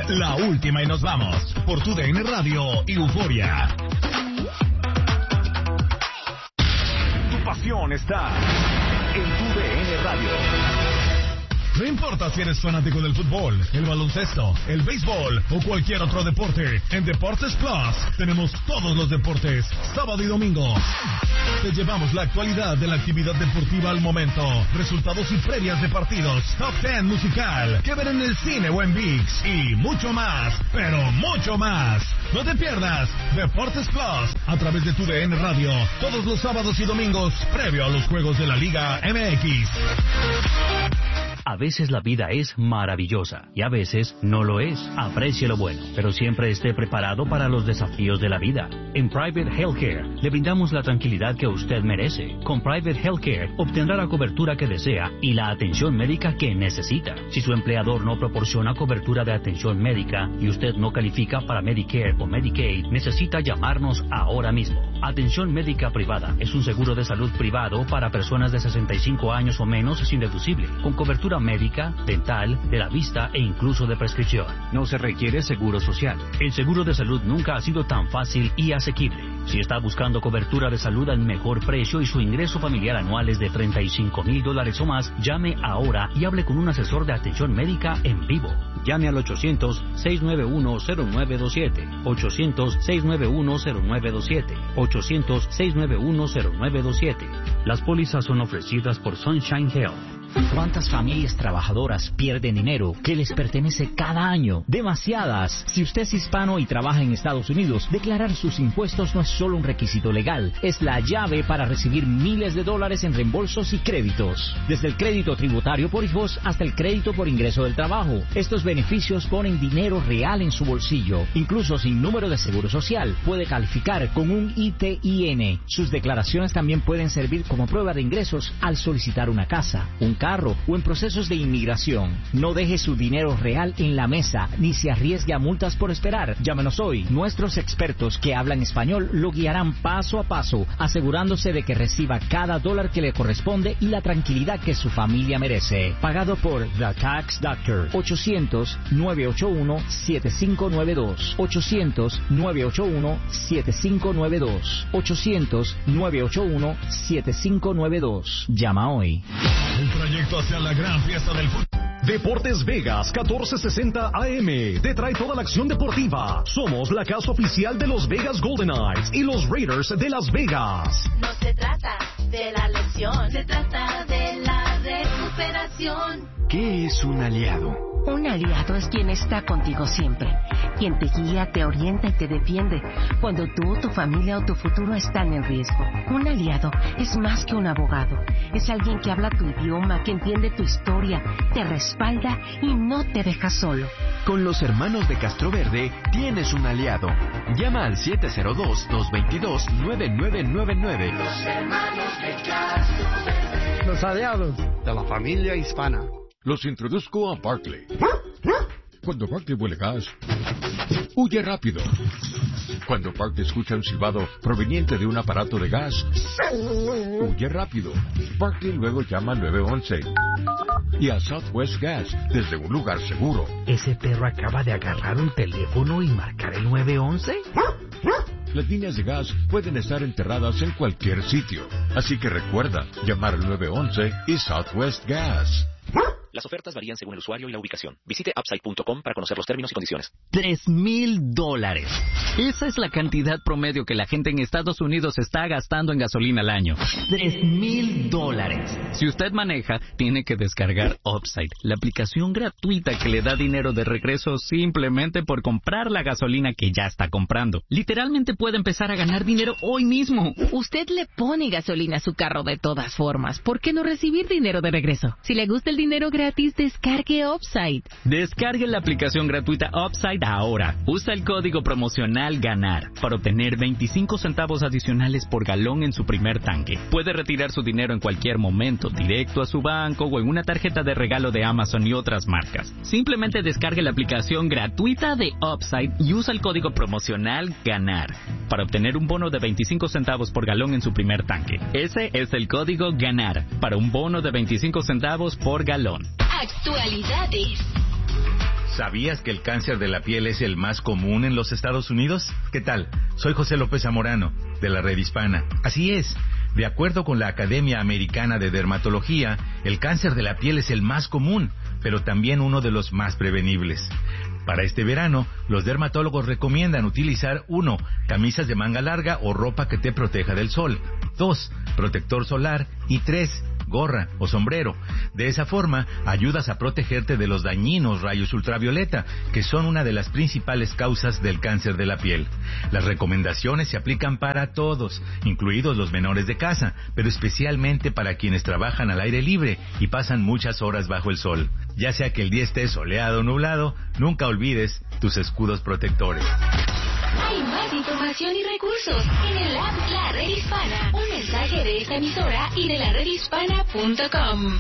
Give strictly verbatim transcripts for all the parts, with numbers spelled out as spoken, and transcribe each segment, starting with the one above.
la última y nos vamos. Por tu D N Radio y Euforia. Tu pasión está en tu D N Radio. No importa si eres fanático del fútbol, el baloncesto, el béisbol o cualquier otro deporte, en Deportes Plus tenemos todos los deportes, sábado y domingo. Te llevamos la actualidad de la actividad deportiva al momento, resultados y previas de partidos, top diez musical, que ver en el cine o en ViX y mucho más, pero mucho más. No te pierdas Deportes Plus a través de tu D N Radio, todos los sábados y domingos, previo a los juegos de la Liga M X. A veces la vida es maravillosa y a veces no lo es. Aprecie lo bueno, pero siempre esté preparado para los desafíos de la vida. En Private Healthcare le brindamos la tranquilidad que usted merece. Con Private Healthcare obtendrá la cobertura que desea y la atención médica que necesita. Si su empleador no proporciona cobertura de atención médica y usted no califica para Medicare o Medicaid, necesita llamarnos ahora mismo. Atención médica privada es un seguro de salud privado para personas de sesenta y cinco años o menos sin deducible, con cobertura médica, dental, de la vista e incluso de prescripción. No se requiere seguro social. El seguro de salud nunca ha sido tan fácil y asequible. Si está buscando cobertura de salud al mejor precio y su ingreso familiar anual es de treinta y cinco mil dólares o más, llame ahora y hable con un asesor de atención médica en vivo. Llame al ochocientos, seis nueve uno, cero nueve dos siete, ochocientos, seis nueve uno, cero nueve dos siete, ochocientos, seis nueve uno, cero nueve dos siete. Las pólizas son ofrecidas por Sunshine Health. ¿Cuántas familias trabajadoras pierden dinero que les pertenece cada año? Demasiadas. Si usted es hispano y trabaja en Estados Unidos, declarar sus impuestos no es solo un requisito legal, es la llave para recibir miles de dólares en reembolsos y créditos. Desde el crédito tributario por hijos hasta el crédito por ingreso del trabajo. Estos beneficios ponen dinero real en su bolsillo. Incluso sin número de seguro social, puede calificar con un I T I N. Sus declaraciones también pueden servir como prueba de ingresos al solicitar una casa, un carro o en procesos de inmigración. No deje su dinero real en la mesa ni se arriesgue a multas por esperar. Llámenos hoy. Nuestros expertos que hablan español lo guiarán paso a paso, asegurándose de que reciba cada dólar que le corresponde y la tranquilidad que su familia merece. Pagado por The Tax Doctor. ochocientos, nueve ocho uno, siete cinco nueve dos. ochocientos, nueve ocho uno, siete cinco nueve dos. ochocientos, nueve ocho uno, siete cinco nueve dos. Llama hoy. El trayecto hacia la gran fiesta del fútbol. Deportes Vegas catorce sesenta A M te trae toda la acción deportiva. Somos la casa oficial de los Vegas Golden Knights y los Raiders de Las Vegas. No se trata de la lesión, se trata de la recuperación. ¿Qué es un aliado? Un aliado es quien está contigo siempre, quien te guía, te orienta y te defiende cuando tú, tu familia o tu futuro están en riesgo. Un aliado es más que un abogado, es alguien que habla tu idioma, que entiende tu historia, te respalda y no te deja solo. Con los hermanos de Castroverde tienes un aliado. Llama al siete cero dos, dos dos dos, nueve nueve nueve nueve. Los hermanos de Castroverde. Los aliados de la familia hispana. Los introduzco a Barkley. Cuando Barkley huele gas, huye rápido. Cuando Barkley escucha un silbado proveniente de un aparato de gas, huye rápido. Barkley luego llama al nueve once y a Southwest Gas desde un lugar seguro. ¿Ese perro acaba de agarrar un teléfono y marcar el nueve once? Las líneas de gas pueden estar enterradas en cualquier sitio, así que recuerda llamar al nueve once y Southwest Gas. Las ofertas varían según el usuario y la ubicación. Visite upside punto com para conocer los términos y condiciones. Tres mil dólares. Esa es la cantidad promedio que la gente en Estados Unidos está gastando en gasolina al año. Tres mil dólares. Si usted maneja, tiene que descargar Upside, la aplicación gratuita que le da dinero de regreso simplemente por comprar la gasolina que ya está comprando. Literalmente puede empezar a ganar dinero hoy mismo. Usted le pone gasolina a su carro de todas formas. ¿Por qué no recibir dinero de regreso? Si le gusta el dinero gratis, descargue Upside. Descargue la aplicación gratuita Upside ahora. Usa el código promocional GANAR para obtener veinticinco centavos adicionales por galón en su primer tanque. Puede retirar su dinero en cualquier momento, directo a su banco o en una tarjeta de regalo de Amazon y otras marcas. Simplemente descargue la aplicación gratuita de Upside y usa el código promocional GANAR para obtener un bono de veinticinco centavos por galón en su primer tanque. Ese es el código GANAR para un bono de veinticinco centavos por galón. Actualidades. ¿Sabías que el cáncer de la piel es el más común en los Estados Unidos? ¿Qué tal? Soy José López Zamorano, de la Red Hispana. Así es. De acuerdo con la Academia Americana de Dermatología, el cáncer de la piel es el más común, pero también uno de los más prevenibles. Para este verano, los dermatólogos recomiendan utilizar uno, camisas de manga larga o ropa que te proteja del sol. dos, protector solar. Y tres, gorra o sombrero. De esa forma, ayudas a protegerte de los dañinos rayos ultravioleta, que son una de las principales causas del cáncer de la piel. Las recomendaciones se aplican para todos, incluidos los menores de casa, pero especialmente para quienes trabajan al aire libre y pasan muchas horas bajo el sol. Ya sea que el día esté soleado o nublado, nunca olvides tus escudos protectores. Hay más información y recursos en el app La Red Hispana. Un mensaje de esta emisora y de la red hispana punto com.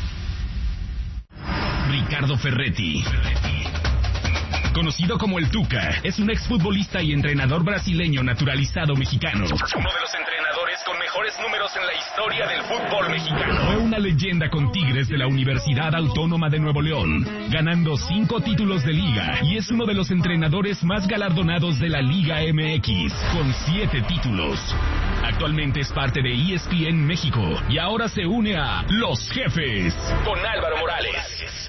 Ricardo Ferretti, conocido como el Tuca, es un exfutbolista y entrenador brasileño naturalizado mexicano. Uno de los entrenadores con mejores números en la historia del fútbol mexicano. Fue una leyenda con Tigres de la Universidad Autónoma de Nuevo León, ganando cinco títulos de liga, y es uno de los entrenadores más galardonados de la Liga M X, con siete títulos. Actualmente es parte de E S P N México y ahora se une a Los Jefes con Álvaro Morales.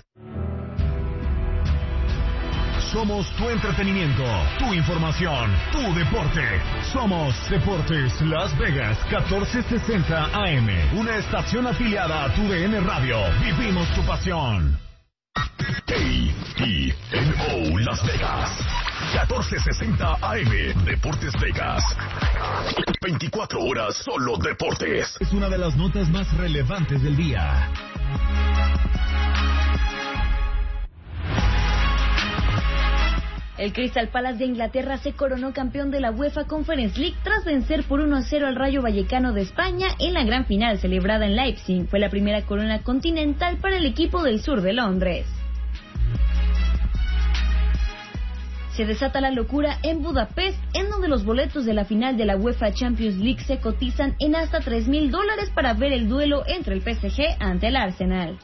Somos tu entretenimiento, tu información, tu deporte. Somos Deportes Las Vegas catorce sesenta A M, una estación afiliada a tu D N Radio. Vivimos tu pasión. A T N O Las Vegas catorce sesenta A M, Deportes Vegas. veinticuatro horas solo deportes. Es una de las notas más relevantes del día. El Crystal Palace de Inglaterra se coronó campeón de la UEFA Conference League tras vencer por uno a cero al Rayo Vallecano de España en la gran final celebrada en Leipzig. Fue la primera corona continental para el equipo del sur de Londres. Se desata la locura en Budapest, en donde los boletos de la final de la UEFA Champions League se cotizan en hasta tres mil dólares para ver el duelo entre el P S G ante el Arsenal.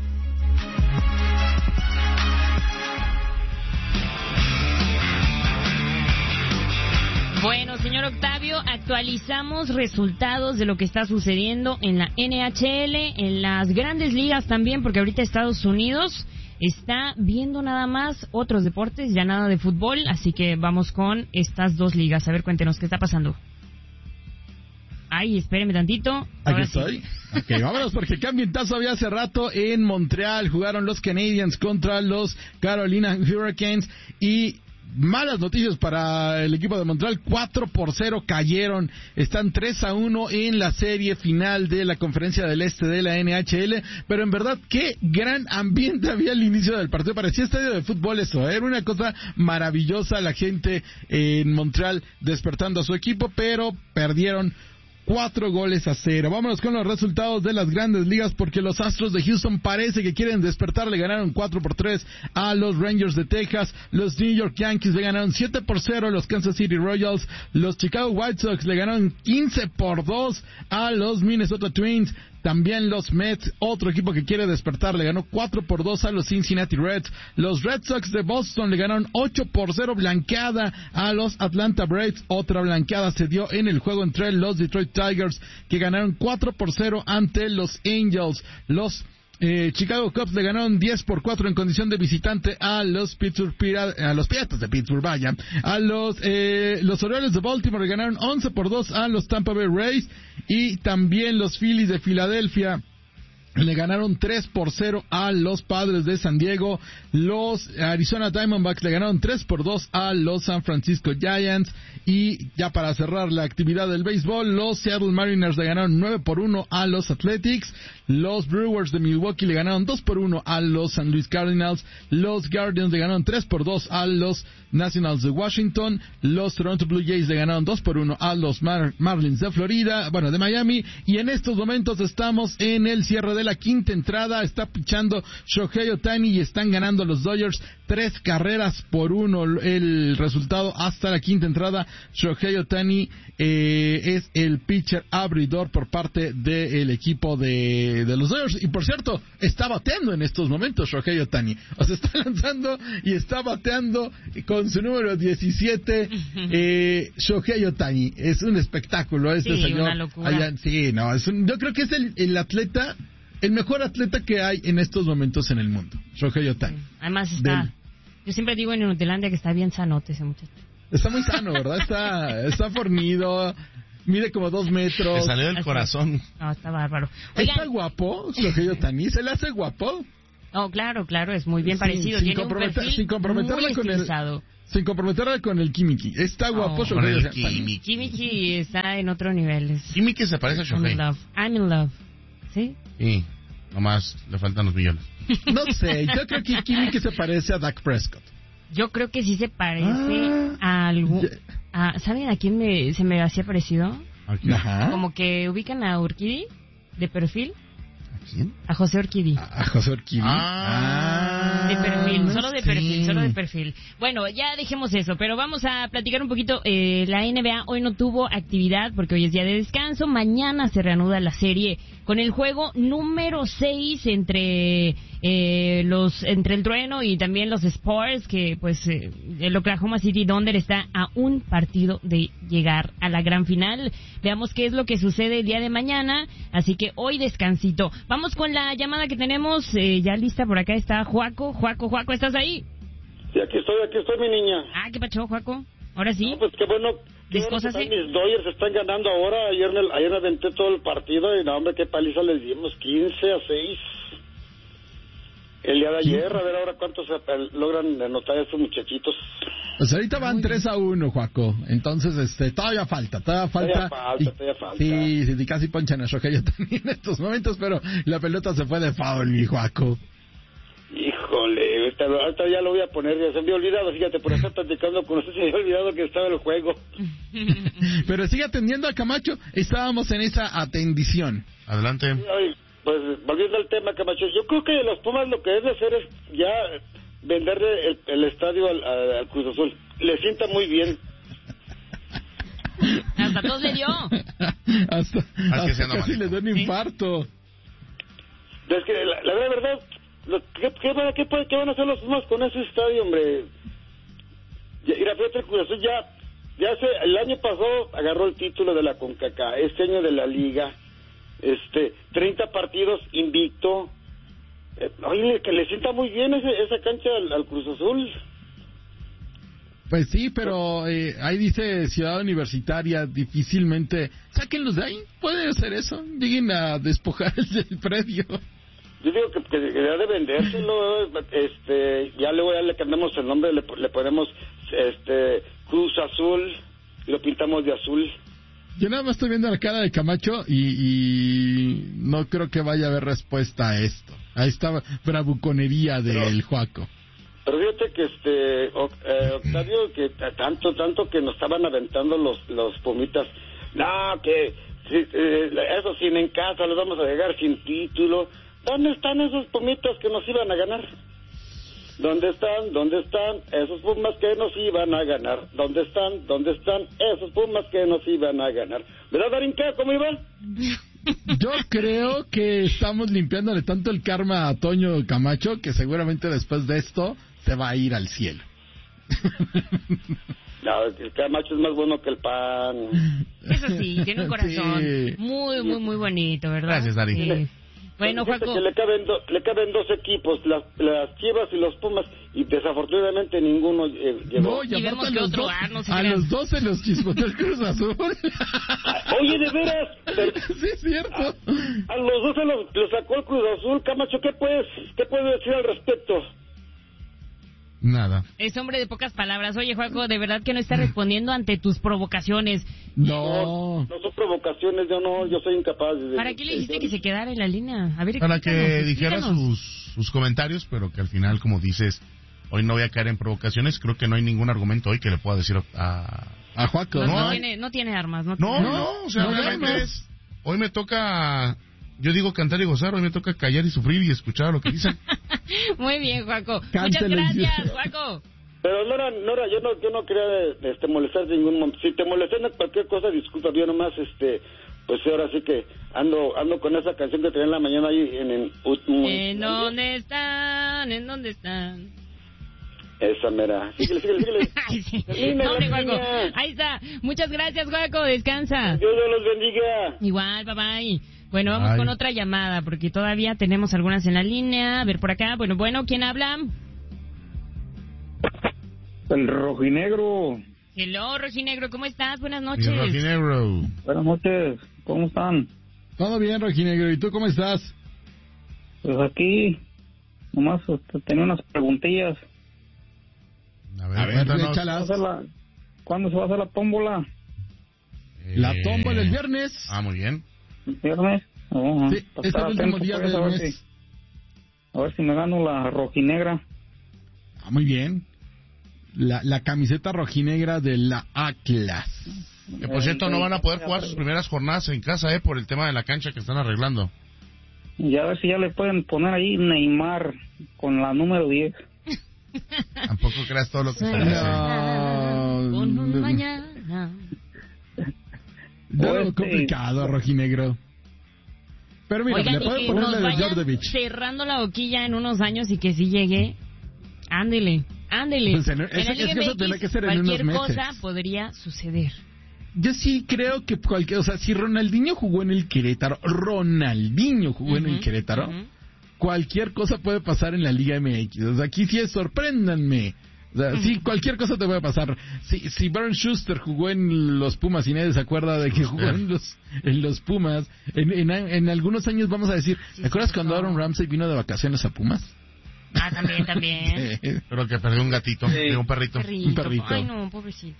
Bueno, señor Octavio, actualizamos resultados de lo que está sucediendo en la N H L, en las grandes ligas también, porque ahorita Estados Unidos está viendo nada más otros deportes, ya nada de fútbol, así que vamos con estas dos ligas. A ver, cuéntenos, ¿qué está pasando? Ay, espéreme tantito. Aquí estoy. Sí. Ok, vámonos, porque qué ambientazo había hace rato en Montreal. Jugaron los Canadiens contra los Carolina Hurricanes y... malas noticias para el equipo de Montreal. Cuatro por cero cayeron. Están tres a uno en la serie final de la Conferencia del Este de la N H L. Pero en verdad, qué gran ambiente había al inicio del partido. Parecía estadio de fútbol eso. Era una cosa maravillosa. La gente en Montreal despertando a su equipo, pero perdieron Cuatro goles a cero. Vámonos con los resultados de las grandes ligas, porque los Astros de Houston parece que quieren despertar. Le ganaron cuatro por tres a los Rangers de Texas. Los New York Yankees le ganaron siete por cero a los Kansas City Royals. Los Chicago White Sox le ganaron quince por dos a los Minnesota Twins. También los Mets, otro equipo que quiere despertar, le ganó cuatro por dos a los Cincinnati Reds. Los Red Sox de Boston le ganaron ocho por cero blanqueada a los Atlanta Braves. Otra blanqueada se dio en el juego entre los Detroit Tigers, que ganaron cuatro por cero ante los Angels. Los Eh, Chicago Cubs le ganaron diez por cuatro en condición de visitante a los Pittsburgh Piratas, a los Piratas de Pittsburgh, vaya. A los eh, los Orioles de Baltimore le ganaron once por dos a los Tampa Bay Rays, y también los Phillies de Filadelfia le ganaron tres por cero a los Padres de San Diego. Los Arizona Diamondbacks le ganaron tres por dos a los San Francisco Giants. Y ya para cerrar la actividad del béisbol, los Seattle Mariners le ganaron nueve por uno a los Athletics. Los Brewers de Milwaukee le ganaron dos por uno a los San Luis Cardinals. Los Guardians le ganaron tres por dos a los Nationals de Washington. Los Toronto Blue Jays le ganaron dos por uno a los Mar- Marlins de Florida, bueno, de Miami. Y en estos momentos estamos en el cierre de fue la quinta entrada, está pichando Shohei Ohtani y están ganando los Dodgers tres carreras por uno. El resultado hasta la quinta entrada, Shohei Ohtani eh, es el pitcher abridor por parte del equipo de, de los Dodgers. Y por cierto, está bateando en estos momentos Shohei Ohtani. O sea, está lanzando y está bateando con su número diecisiete, eh, Shohei Ohtani. Es un espectáculo este sí, señor. Una locura. Allá, sí, no, es un, yo creo que es el, el atleta, el mejor atleta que hay en estos momentos en el mundo, Shohei Ohtani. Además está, Del... yo siempre digo en Nutelandia que está bien sanote ese muchacho. Está muy sano, ¿verdad? Está, está fornido, mide como dos metros. Le salió del corazón. No, está bárbaro. Oigan, ¿está guapo Shohei Ohtani? ¿Se le hace guapo? Oh, claro, claro, es muy bien parecido. Sin, Tiene un perfil sin comprometerla muy con estilizado. el, sin comprometerla con el Kimiki. Está guapo oh, Shohei el Ohtani. Kimiki. Kimiki está en otro nivel. Es... Kimiki se parece a Shohei. I'm in love. I'm in love. ¿Sí? Sí, nomás le faltan los millones. No sé, yo creo que Kimiki se parece a Dak Prescott. Yo creo que sí se parece ah, a algo. A, ¿saben a quién me, se me hacía parecido? Ajá. Como que ubican a Urquidi de perfil. ¿A quién? A José Urquidi. A, a José Urquidi. Ah, de perfil, solo de sí. perfil, solo de perfil. Bueno, ya dejemos eso, pero vamos a platicar un poquito. Eh, la N B A hoy no tuvo actividad porque hoy es día de descanso. Mañana se reanuda la serie con el juego número seis entre eh, los entre el Trueno y también los Spurs, que pues eh, el Oklahoma City Thunder está a un partido de llegar a la gran final. Veamos qué es lo que sucede el día de mañana, así que hoy descansito. Vamos con la llamada que tenemos, eh, ya lista por acá está Juaco. Juaco, Juaco, ¿estás ahí? Sí, aquí estoy, aquí estoy, mi niña. Ah, ¿qué pacho, Juaco? Ahora sí. No, pues qué bueno. Qué bueno que están, mis Dodgers están ganando ahora. Ayer me, ayer me aventé todo el partido y no, hombre, qué paliza les dimos, quince a seis. El día de ayer, a ver ahora cuántos logran anotar estos muchachitos. Pues ahorita van tres a uno, Juaco. Entonces, este, todavía falta, todavía falta. Todavía falta, y, todavía falta. Sí, sí, casi ponchan a Shohei Ohtani en estos momentos, pero la pelota se fue de foul, mi Juaco. Híjole, ahorita, ahorita ya lo voy a poner, ya se me había olvidado, fíjate, por estar platicando con usted, se me había olvidado que estaba el juego. Pero sigue atendiendo a Camacho, estábamos en esa atendición. Adelante. Ay, pues, volviendo al tema, Camacho, yo creo que los Pumas lo que debe hacer es ya venderle el, el estadio al, al Cruz Azul. Le sienta muy bien. Hasta todos le dio. hasta hasta casi le dio un infarto. Es que la, la verdad, lo, ¿qué, qué, van, qué, ¿qué van a hacer los Pumas con ese estadio, hombre? Y la fíjate, el Cruz Azul ya, ya se, el año pasado agarró el título de la CONCACAF, este año de la Liga, este, treinta partidos invicto. Eh, oye, que le sienta muy bien ese, esa cancha al, al Cruz Azul. Pues sí, pero eh, ahí dice Ciudad Universitaria, difícilmente. Sáquenlos de ahí, pueden hacer eso. Lleguen a despojar el, el predio. Yo digo que, que debería de vendérselo. Este, ya luego ya le cambiamos el nombre, le, le ponemos este Cruz Azul y lo pintamos de azul. Yo nada más estoy viendo la cara de Camacho y, y no creo que vaya a haber respuesta a esto. Ahí está bravuconería del Juaco. Pero fíjate que este eh, Octavio, que tanto, tanto que nos estaban aventando los los Pumitas. No, que sí, eh, eso sin en casa, los vamos a llegar sin título. ¿Dónde están esos Pumitas que nos iban a ganar? ¿Dónde están? ¿Dónde están esos Pumas que nos iban a ganar? ¿Dónde están? ¿Dónde están esos Pumas que nos iban a ganar? ¿Verdad, Darinka? ¿Cómo iba? Yo creo que estamos limpiándole tanto el karma a Toño Camacho que seguramente después de esto se va a ir al cielo. No, el Camacho es más bueno que el pan. Eso sí, tiene un corazón sí. muy, muy, muy bonito, ¿verdad? Gracias, Dari. Sí. Bueno, Juaco, Juaco. que le caben, do, le caben dos equipos, las, las Chivas y los Pumas, y desafortunadamente ninguno eh, llegó. No, y, y vemos a, que los otro dos, ar, no se a crean. los dos se los chispotó el Cruz Azul. Oye, de veras. Pero, sí, es cierto. A, a los dos se los, los sacó el Cruz Azul. Camacho, ¿qué puedes, qué puedes decir al respecto? Nada. Es hombre de pocas palabras. Oye, Juaco, de verdad que no está respondiendo ante tus provocaciones. No. No, no son provocaciones, yo no, yo soy incapaz de... ¿Para qué le dijiste que se quedara en la línea? A ver, Para que dijera explícanos. sus, sus comentarios, pero que al final, como dices, hoy no voy a caer en provocaciones. Creo que no hay ningún argumento hoy que le pueda decir a... A Juaco. No, No, no, tiene, no tiene armas. No, No, tiene no, armas. o sea, no, realmente no. es... Hoy me toca Yo digo cantar y gozar, hoy me toca callar y sufrir y escuchar lo que dicen. Muy bien, Juaco. Cántale. Muchas gracias, Juaco. Pero Nora, Nora, yo no, yo no quería este, molestar de ningún momento. Si te molesté en cualquier cosa, disculpa, yo nomás, este, pues ahora sí que ando, ando con esa canción que tenía en la mañana ahí en, en, en, ¿En dónde están? ¿En dónde están? Esa mera. Síguele, síguele, síguele. Ay, sí. Dime, Hombre, la Juaco. niña. Ahí está. Muchas gracias, Juaco. Descansa. Dios los bendiga. Igual, bye bye. Bueno, vamos Ay. con otra llamada, porque todavía tenemos algunas en la línea. A ver por acá. Bueno, bueno, ¿quién habla? El rojinegro. Hello, Rojinegro, ¿cómo estás? Buenas noches. Mi rojinegro. Buenas noches, ¿cómo están? Todo bien, Rojinegro. ¿Y tú cómo estás? Pues aquí, nomás este, tenía unas preguntillas. A ver, A ver, cuéntanos. échalas. ¿Cuándo se va a hacer la- ¿Cuándo se va a hacer la tómbola? La Eh, tómbola el viernes. Ah, muy bien. ¿El viernes? Oh, Sí, para es estar el último atento, día pues, del a ver mes. si- a ver si me gano la rojinegra. Ah, muy bien. La, la camiseta rojinegra de la Atlas. Que por cierto no van a poder jugar sus primeras jornadas en casa, eh, por el tema de la cancha que están arreglando. Y a ver si ya le pueden poner ahí Neymar con la número diez. Tampoco creas todo lo que se dice. No, Con un no, mañana. no, Este- complicado, Rojinegro. Pero mira, Oigan, le y pueden que poner nos la de vayan Djordjevic. cerrando la boquilla en unos años y que sí llegue. Ándele, ándele. Pues en- en ese- la es Liga que eso M X, tendrá que ser en unos cualquier meses. cosa podría suceder. Yo sí creo que cualquier, o sea, si Ronaldinho jugó en el Querétaro, Ronaldinho jugó en el Ujú, Querétaro, ujú. cualquier cosa puede pasar en la Liga M X. O sea, aquí sí es sorpréndanme. O sea, sí, cualquier cosa te puede pasar. Si, si Bernd Schuster jugó en los Pumas y nadie se acuerda de que jugó en los, en los Pumas, en, en, en algunos años vamos a decir, Sí, ¿te acuerdas sí, cuando no. Aaron Ramsey vino de vacaciones a Pumas? Ah, también, también. Eh, Pero que perdió un gatito, Sí. de un perrito. Perrito. Un perrito. Ay, no, pobrecito.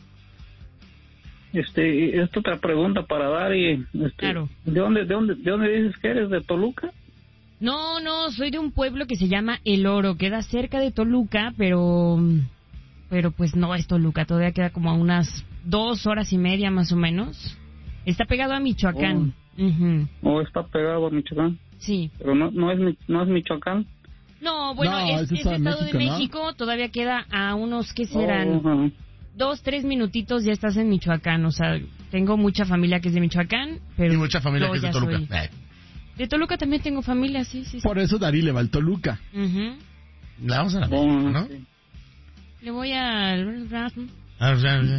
Este, y esta otra pregunta para dar y este, Claro. ¿de dónde, de dónde, de dónde dices que eres? ¿De Toluca? No, no, soy de un pueblo que se llama El Oro, queda cerca de Toluca, pero pero pues no es Toluca, todavía queda como a unas dos horas y media más o menos. Está pegado a Michoacán. Ujú. ¿O está pegado a Michoacán? Sí. Pero no, no, es, Mi- no es Michoacán. No, bueno, No, es, ese es está en Estado de México, ¿no? México, todavía queda a unos, ¿qué serán? Oh, ajá. Dos, tres minutitos ya estás en Michoacán, o sea, tengo mucha familia que es de Michoacán, pero Y mucha familia yo que es de ya Toluca. soy- Eh, De Toluca también tengo familia, sí, sí, sí. Por eso Dari le va al Toluca. Ujú. Le vamos a la Oh, ¿no? sí. Le voy a... Ah, o sea,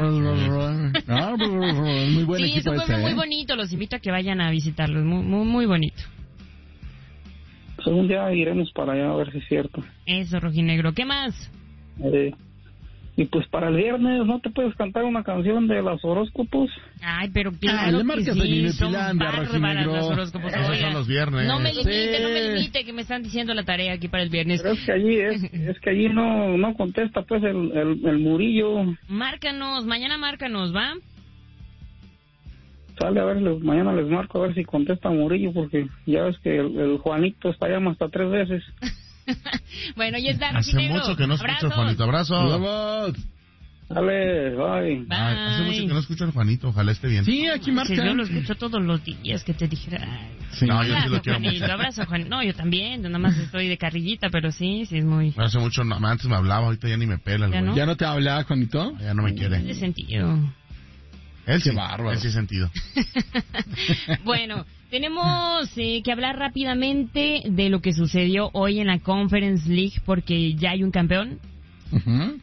Muy buen Sí, es equipo un pueblo ese, muy ¿eh? bonito, los invito a que vayan a visitarlo, es muy, muy, muy bonito. Pues un día iremos para allá a ver si es cierto. Eso, Rojinegro, ¿qué más? Eh, y pues para el viernes, ¿no te puedes cantar una canción de los horóscopos? Ay, pero Ah, claro le que marcas sí, en Inepilandia, son bárbaras Rojinegro. las horóscopos. Esos Oiga, son los viernes. No me limite, Sí. no me limite, que me están diciendo la tarea aquí para el viernes. Pero es que allí, es, es que allí no, no contesta pues el, el, el Murillo. Márcanos, mañana márcanos, ¿va? Sale a ver, les- mañana les marco a ver si contesta Murillo, porque ya ves que el, el Juanito está llama hasta tres veces. Bueno, ya está, Hace Rojinegro. mucho que no escucho al Abrazos. Juanito. Abrazo. Vamos. Dale, bye. Bye. Ay, hace mucho que no escucho al Juanito. Ojalá esté bien. Sí, aquí Sí, marca. yo lo escucho todos los días, que te dijera. Ay, Sí. No, yo sí abrazo, lo quiero Juanito, mucho. abrazo, Juan. No, yo también, yo nada más estoy de carrillita, pero sí, sí es muy... Hace mucho, no, antes me hablaba, ahorita ya ni me pela el ¿Ya güey. no? ¿Ya no te habla, Juanito? Ya no me quiere. Tiene sentido. Él sí, Qué bárbaro. él sí sentido. Bueno, tenemos eh, que hablar rápidamente de lo que sucedió hoy en la Conference League, porque ya hay un campeón. Ujú.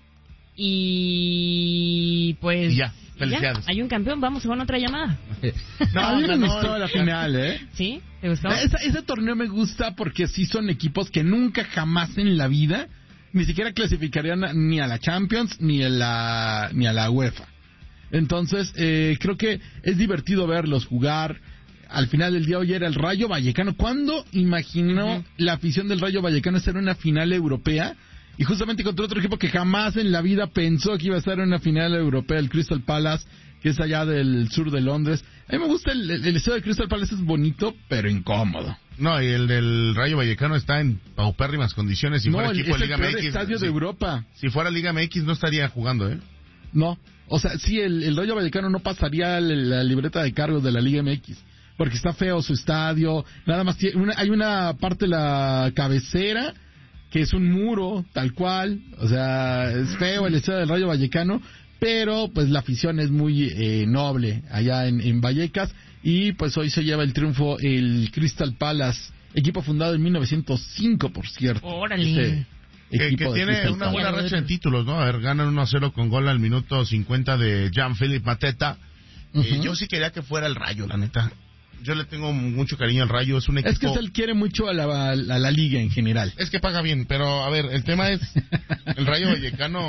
Y pues... Y ya, felicidades. hay un campeón, vamos con otra llamada. No, a mí me ganó gustó el- la final, ¿eh? ¿Sí? ¿Te gustó? Esa- ese torneo me gusta porque sí son equipos que nunca jamás en la vida ni siquiera clasificarían a- ni a la Champions ni a la ni a la UEFA. Entonces, eh, creo que es divertido verlos jugar. Al final del día hoy era el Rayo Vallecano. ¿Cuándo imaginó Ujú. la afición del Rayo Vallecano estar en una final europea? Y justamente contra otro equipo que jamás en la vida pensó que iba a estar en una final europea, el Crystal Palace, que es allá del sur de Londres. A mí me gusta el, el, el estadio de Crystal Palace, es bonito, pero incómodo. No, y el del Rayo Vallecano está en paupérrimas condiciones. Si no, fuera el- equipo es de el Liga peor M X. estadio si, de Europa. si fuera Liga M X no estaría jugando, ¿eh? No, o sea, sí, el, el Rayo Vallecano no pasaría la, la libreta de cargos de la Liga M X. porque está feo su estadio, nada más tiene una, hay una parte de la cabecera que es un muro, tal cual, o sea, es feo el estadio del Rayo Vallecano, pero pues la afición es muy eh, noble allá en, en Vallecas, y pues hoy se lleva el triunfo el Crystal Palace, equipo fundado en mil novecientos cinco, por cierto. Órale. Que, que tiene una buena racha en títulos, ¿no? A ver, ganan uno a cero con gol al minuto cincuenta de Jean-Philippe Mateta. Uh-huh. eh, yo sí quería que fuera el Rayo, la neta. Yo le tengo mucho cariño al Rayo, es un equipo... Es que él quiere mucho a la, a la liga en general. Es que paga bien, pero a ver, el tema es el Rayo Vallecano...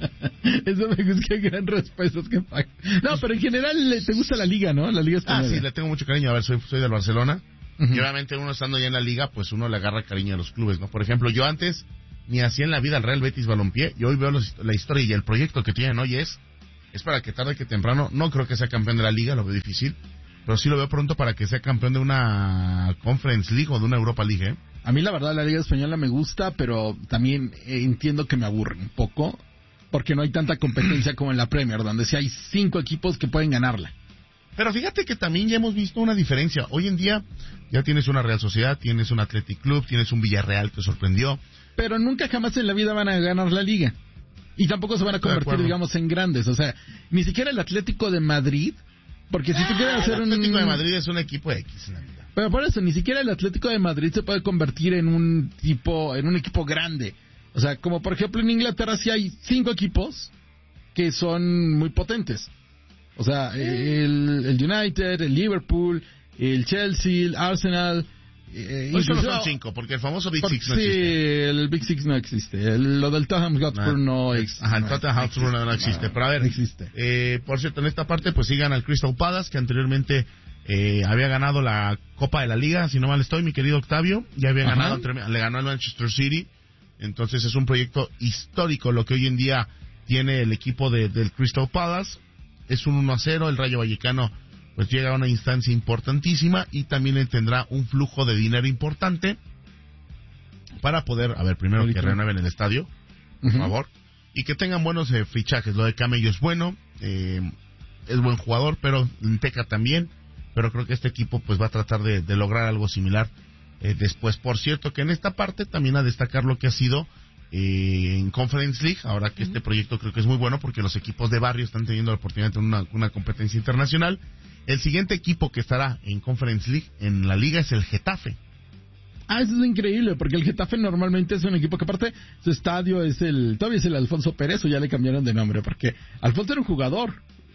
Eso me gusta, que gran respuesta, es que paga. No, pero en general te gusta la liga, ¿no? La liga española. Ah, sí, le tengo mucho cariño. A ver, soy, soy del Barcelona. Uh-huh. Y obviamente uno estando ya en la liga, pues uno le agarra cariño a los clubes, ¿no? Por ejemplo, yo antes ni hacía en la vida el Real Betis Balompié, y hoy veo los, la historia y el proyecto que tienen hoy es... Es para que tarde que temprano, no creo que sea campeón de la liga, lo veo difícil... Pero sí lo veo pronto para que sea campeón de una Conference League o de una Europa League, ¿eh? A mí la verdad la Liga Española me gusta, pero también eh, entiendo que me aburre un poco, porque no hay tanta competencia como en la Premier, donde sí hay cinco equipos que pueden ganarla. Pero fíjate que también ya hemos visto una diferencia. Hoy en día ya tienes una Real Sociedad, tienes un Athletic Club, tienes un Villarreal que sorprendió. Pero nunca jamás en la vida van a ganar la Liga. Y tampoco se van a convertir, digamos, en grandes. O sea, ni siquiera el Atlético de Madrid... Porque si ah, tú quieres hacer un... El Atlético de Madrid es un equipo X en la vida. Pero por eso, ni siquiera el Atlético de Madrid se puede convertir en un tipo, en un equipo grande. O sea, como por ejemplo en Inglaterra sí hay cinco equipos que son muy potentes. O sea, el, el United, el Liverpool, el Chelsea, el Arsenal... Eh, Hoy solo son cinco, porque el famoso Big Six no sí, existe. Sí, el Big Six no existe. El, lo del Tottenham Hotspur no, no existe. Ajá, el Tottenham Hotspur no, no existe. Pero a ver, no existe. Eh, por cierto, en esta parte pues sigan al Crystal Palace, que anteriormente eh, había ganado la Copa de la Liga, si no mal estoy, mi querido Octavio. Ya había Ajá. ganado, le ganó al Manchester City. Entonces es un proyecto histórico lo que hoy en día tiene el equipo de, del Crystal Palace. Es un uno a cero, el Rayo Vallecano pues llega a una instancia importantísima y también él tendrá un flujo de dinero importante para poder, a ver, primero que renueven el estadio, por uh-huh. favor, y que tengan buenos eh, fichajes. Lo de Camello es bueno, eh, es buen jugador, pero Teca también, pero creo que este equipo pues va a tratar de, de lograr algo similar eh, después. Por cierto, que en esta parte también a destacar lo que ha sido eh, en Conference League, ahora que uh-huh. este proyecto creo que es muy bueno porque los equipos de barrio están teniendo la oportunidad de tener una, una competencia internacional. El siguiente equipo que estará en Conference League, en la liga, es el Getafe. Ah, eso es increíble, porque el Getafe normalmente es un equipo que aparte su estadio es el, todavía es el Alfonso Pérez, o ya le cambiaron de nombre, porque Alfonso era un jugador.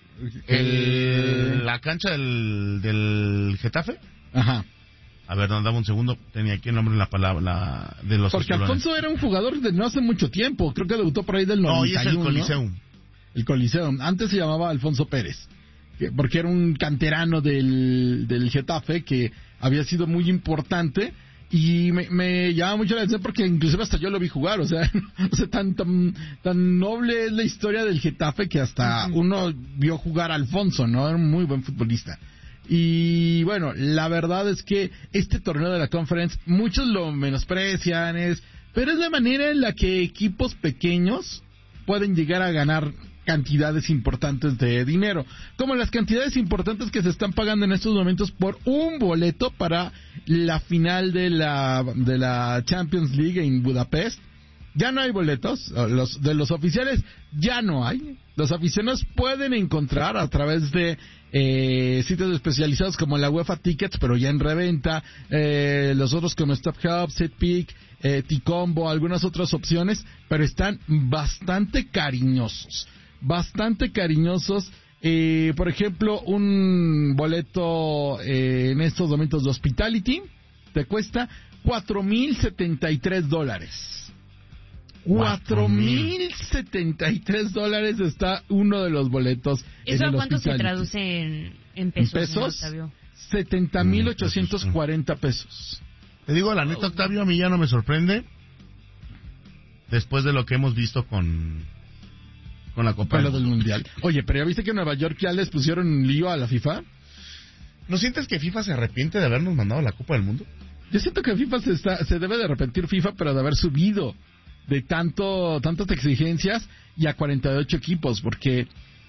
El, la cancha del, del Getafe. Ajá. A ver, no, dame un segundo, tenía aquí el nombre en la palabra la, de los Porque escalones. Alfonso era un jugador de no hace mucho tiempo, creo que debutó por ahí del noventa y uno. No, y es el Coliseum. ¿No? El Coliseum, antes se llamaba Alfonso Pérez. Porque era un canterano del, del Getafe que había sido muy importante y me, me llama mucho la atención porque inclusive hasta yo lo vi jugar, o sea, o sea tan, tan tan noble es la historia del Getafe que hasta uno vio jugar a Alfonso, ¿no? Era un muy buen futbolista. Y bueno, la verdad es que este torneo de la Conference muchos lo menosprecian, es, pero es la manera en la que equipos pequeños pueden llegar a ganar cantidades importantes de dinero, como las cantidades importantes que se están pagando en estos momentos por un boleto para la final de la de la Champions League en Budapest. Ya no hay boletos, los de los oficiales ya no hay. Los aficionados pueden encontrar a través de eh, sitios especializados como la UEFA Tickets, pero ya en reventa, eh, los otros como Stop Hub, SeatPick, eh, T-Combo, algunas otras opciones, pero están bastante cariñosos. Bastante cariñosos. Eh, por ejemplo, un boleto eh, en estos momentos de Hospitality te cuesta cuatro mil setenta y tres dólares. cuatro mil setenta y tres dólares está uno de los boletos. ¿Eso en el a cuánto Hospitality. se traduce en, en pesos? ¿En pesos? setenta mil ochocientos cuarenta pesos. Te digo, la neta, Octavio, a mí ya no me sorprende después de lo que hemos visto con... con la Copa del Mundial. Oye, pero ¿ya viste que en Nueva York ya les pusieron lío a la FIFA? ¿No sientes que FIFA se arrepiente de habernos mandado a la Copa del Mundo? Yo siento que FIFA se, está, se debe de arrepentir FIFA, pero de haber subido de tanto tantas exigencias y a cuarenta y ocho equipos, porque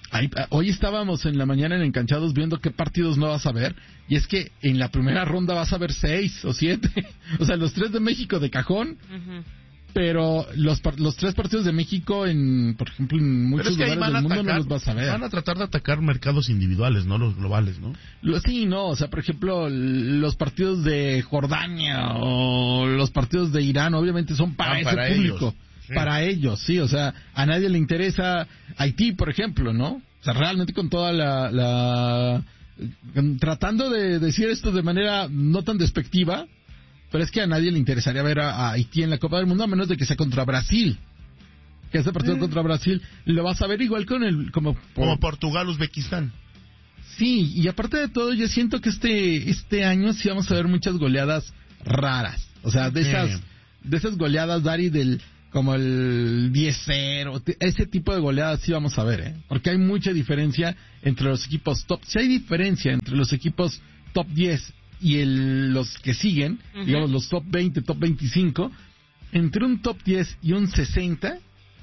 Ahí, hoy estábamos en la mañana en Encanchados viendo qué partidos no vas a ver, y es que en la primera ronda vas a ver seis o siete, o sea, los tres de México de cajón, uh-huh. pero los los tres partidos de México, en por ejemplo, en muchos es que lugares del mundo atacar, no los vas a ver. Van a tratar de atacar mercados individuales, no los globales, ¿no? Sí, no, o sea, por ejemplo, los partidos de Jordania o los partidos de Irán, obviamente son para ah, ese para público. Ellos. Sí. Para ellos, sí, o sea, a nadie le interesa Haití, por ejemplo, ¿no? O sea, realmente con toda la... la tratando de decir esto de manera no tan despectiva, pero es que a nadie le interesaría ver a, a Haití en la Copa del Mundo, a menos de que sea contra Brasil. Que ese partido eh. contra Brasil lo vas a ver igual con el... Como, por... como Portugal, Uzbekistán. Sí, y aparte de todo, yo siento que este este año sí vamos a ver muchas goleadas raras. O sea, de esas, de esas goleadas, Dari, del... como el diez cero, ese tipo de goleadas sí vamos a ver, ¿eh? Porque hay mucha diferencia entre los equipos top. Si hay diferencia entre los equipos top diez y el, los que siguen, uh-huh. digamos los top veinte, top veinticinco, entre un top diez y un sesenta,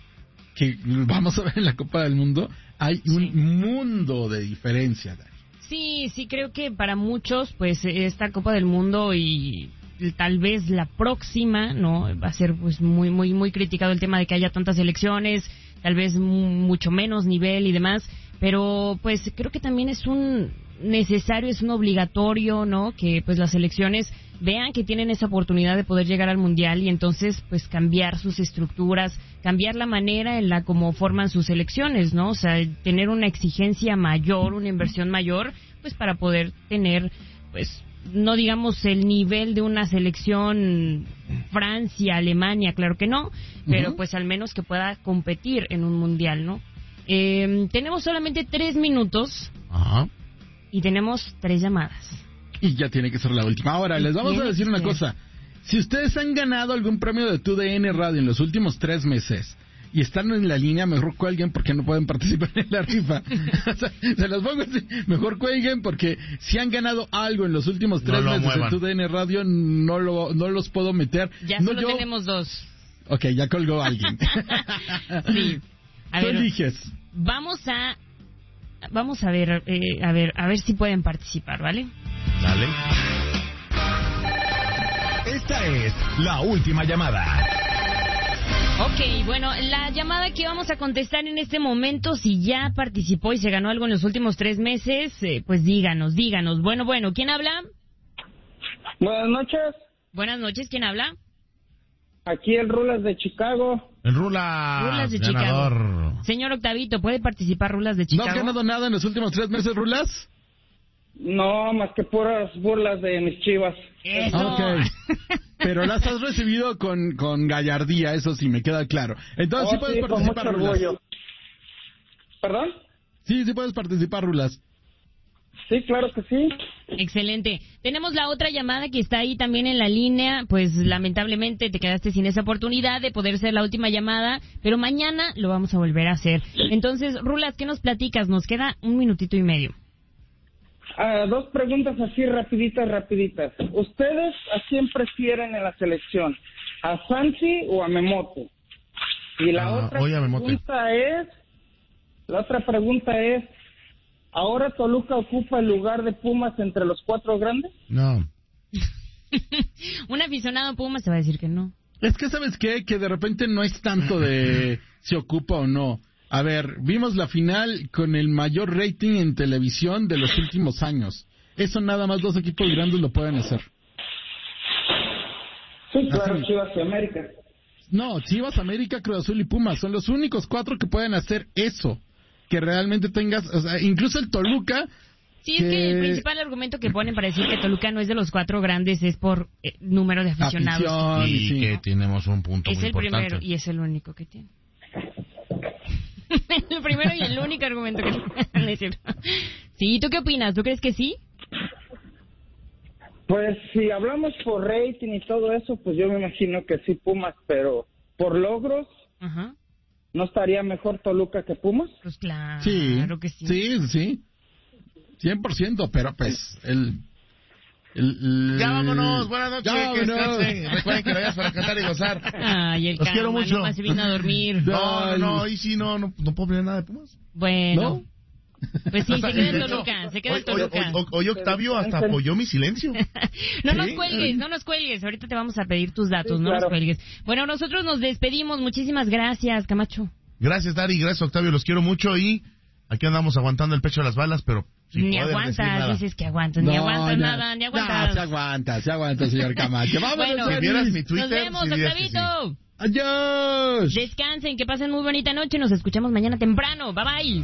que vamos a ver en la Copa del Mundo, hay sí. un mundo de diferencia, Dani. Sí, sí, creo que para muchos, pues, esta Copa del Mundo y... tal vez la próxima, ¿no? Va a ser pues muy muy muy criticado el tema de que haya tantas elecciones, tal vez mucho menos nivel y demás, pero pues creo que también es un necesario, es un obligatorio, ¿no? Que pues las elecciones vean que tienen esa oportunidad de poder llegar al Mundial y entonces pues cambiar sus estructuras, cambiar la manera en la como forman sus elecciones, ¿no? O sea, tener una exigencia mayor, una inversión mayor, pues para poder tener pues no digamos el nivel de una selección Francia, Alemania, claro que no, pero uh-huh. pues al menos que pueda competir en un mundial, ¿no? Eh, tenemos solamente tres minutos uh-huh. y tenemos tres llamadas. Y ya tiene que ser la última. Ahora, les vamos a decir una cosa. Si ustedes han ganado algún premio de Tu D N Radio en los últimos tres meses y están en la línea, mejor cuelguen porque no pueden participar en la rifa. O sea, se los pongo así, mejor cuelguen porque si han ganado algo en los últimos tres no meses en Tu D N Radio, no lo no los puedo meter. Ya no, solo yo... tenemos dos. Ok, ya colgó alguien. Sí. A Tú ver, eliges. Vamos a vamos a ver eh, a ver a ver si pueden participar, ¿vale? Dale. Esta es la última llamada. Ok, bueno, la llamada que vamos a contestar en este momento, si ya participó y se ganó algo en los últimos tres meses, eh, pues díganos, díganos. Bueno, bueno, ¿quién habla? Buenas noches. Buenas noches, ¿quién habla? Aquí el Rulas de Chicago. El Rulas, Rulas de ganador. Chicago. Señor Octavito, ¿puede participar Rulas de Chicago? ¿No has ganado nada en los últimos tres meses, Rulas? No, más que puras burlas de mis Chivas. Eso. Okay. Pero las has recibido con, con gallardía, eso sí, me queda claro. Entonces, oh, ¿sí puedes sí, participar, con mucho orgullo. ¿Perdón? Sí, sí puedes participar, Rulas. Sí, claro que sí. Excelente. Tenemos la otra llamada que está ahí también en la línea. Pues lamentablemente te quedaste sin esa oportunidad de poder ser la última llamada, pero mañana lo vamos a volver a hacer. Entonces, Rulas, ¿qué nos platicas? Nos queda un minutito y medio. Uh, dos preguntas así rapiditas, rapiditas. ¿Ustedes a quién prefieren en la selección? ¿A Sansi o a Memote? Y la uh, otra pregunta es, la otra pregunta es, ¿ahora Toluca ocupa el lugar de Pumas entre los cuatro grandes? No. Un aficionado Pumas te va a decir que no. Es que, ¿sabes qué? Que de repente no es tanto de si ocupa o no. A ver, vimos la final con el mayor rating en televisión de los últimos años. Eso nada más dos equipos grandes lo pueden hacer. Sí, claro, Así. Chivas y América. No, Chivas, América, Cruz Azul y Pumas son los únicos cuatro que pueden hacer eso. Que realmente tengas, o sea, incluso el Toluca... Sí, es que... que el principal argumento que ponen para decir que Toluca no es de los cuatro grandes es por eh, número de aficionados. Afición, y sí. que tenemos un punto es muy importante. Es el primero y es el único que tiene. El primero y el único argumento que tiene. Sí, ¿tú qué opinas? ¿Tú crees que sí? Pues si hablamos por rating y todo eso, pues yo me imagino que sí Pumas, pero por logros... Ajá. ¿No estaría mejor Toluca que Pumas? Pues claro, sí, claro que sí. Sí, sí. cien por ciento, pero pues el... el, el ya vámonos, buenas noches, ya que vámonos. descansen. Recuerden que lo vayas para cantar y gozar. Ay, el Los quiero mucho. Nomás se vino a dormir. No, no, no, y sí, no, no, no puedo opinar nada de Pumas. Bueno, Pues sí, se queda en Toluca, se queda en Toluca. Hoy, hoy, hoy Octavio hasta apoyó mi silencio. No nos cuelgues, no nos cuelgues. Ahorita te vamos a pedir tus datos, sí, no claro. nos cuelgues. Bueno, nosotros nos despedimos. Muchísimas gracias, Camacho. Gracias, Dari. Gracias, Octavio. Los quiero mucho y aquí andamos aguantando el pecho de las balas, pero... Ni aguantas, dices que aguantas, no, ni aguantas ya, nada, ni aguantas. No, se aguanta, se aguanta, señor Camacho. Vámonos, bueno, si vieras mi Twitter, nos vemos, si Octavito. Sí. Adiós. Descansen, que pasen muy bonita noche. Nos escuchamos mañana temprano. Bye bye.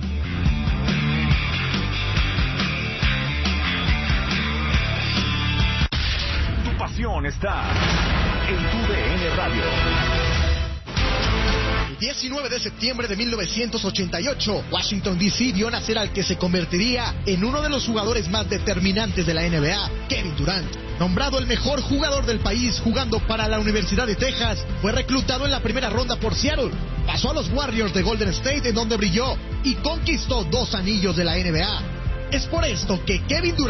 Tu pasión está en tu D N Radio. diecinueve de septiembre de mil novecientos ochenta y ocho, Washington D C vio nacer al que se convertiría en uno de los jugadores más determinantes de la N B A, Kevin Durant. Nombrado el mejor jugador del país jugando para la Universidad de Texas, fue reclutado en la primera ronda por Seattle. Pasó a los Warriors de Golden State, en donde brilló y conquistó dos anillos de la N B A. Es por esto que Kevin Durant